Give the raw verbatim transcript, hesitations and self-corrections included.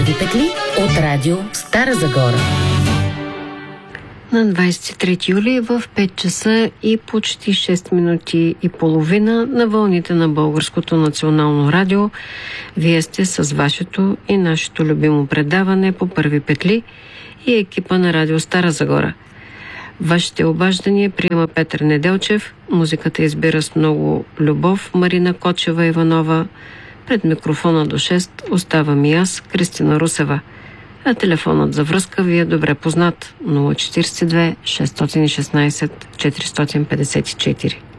Първи петли от радио Стара Загора. На двадесет и трети юли в пет часа и почти шест минути и половина на вълните на Българското национално радио. Вие сте с вашето и нашето любимо предаване по Първи петли и екипа на радио Стара Загора. Вашите обаждания приема Петър Неделчев. Музиката избира с много любов Марина Кочева-Иванова. Пред микрофона до шест оставам и аз, Кристина Русева. А телефонът за връзка ви е добре познат. нула четиридесет и две шестстотин и шестнадесет четиристотин петдесет и четири.